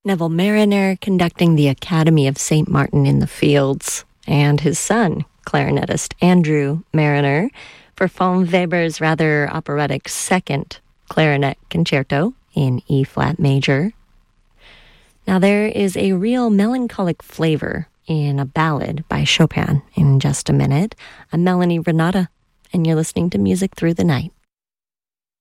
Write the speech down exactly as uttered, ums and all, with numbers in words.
Neville Marriner conducting the Academy of Saint Martin in the Fields, and his son, clarinetist Andrew Marriner, performed Weber's rather operatic second clarinet concerto in E-flat major. Now, there is a real melancholic flavor in a ballad by Chopin in just a minute. I'm Melanie Renata, and you're listening to Music Through the Night.